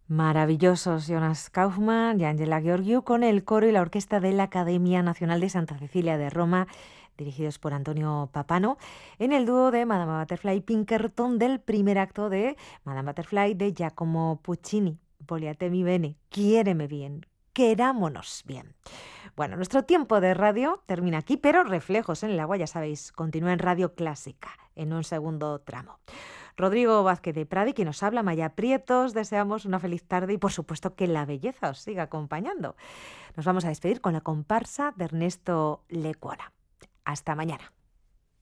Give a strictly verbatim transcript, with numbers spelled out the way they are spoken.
Maravillosos Jonas Kaufmann y Angela Gheorghiu con el coro y la orquesta de la Academia Nacional de Santa Cecilia de Roma, dirigidos por Antonio Papano, en el dúo de Madama Butterfly Pinkerton del primer acto de Madame Butterfly de Giacomo Puccini. Vogliatemi bene, quiéreme bien, querámonos bien. Bueno, nuestro tiempo de radio termina aquí, pero Reflejos en el agua, ya sabéis, continúa en Radio Clásica, en un segundo tramo. Rodrigo Vázquez de Pradi, que nos habla, Maya Prietos, deseamos una feliz tarde y por supuesto que la belleza os siga acompañando. Nos vamos a despedir con la comparsa de Ernesto Lecuona. Hasta mañana.